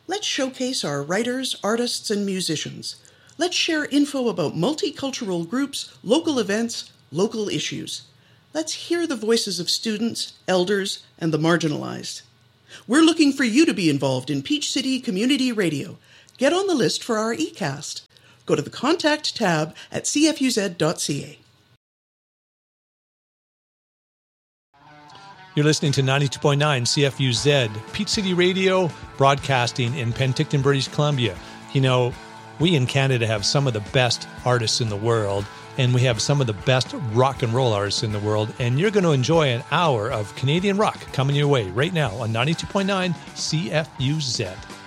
Let's showcase our writers, artists, and musicians. Let's share info about multicultural groups, local events, local issues. Let's hear the voices of students, elders, and the marginalized. We're looking for you to be involved in Peach City Community Radio. Get on the list for our eCast. Go to the Contact tab at cfuz.ca. You're listening to 92.9 CFUZ, Peach City Radio, broadcasting in Penticton, British Columbia. You know, we in Canada have some of the best artists in the world, and we have some of the best rock and roll artists in the world, and you're going to enjoy an hour of Canadian rock coming your way right now on 92.9 CFUZ.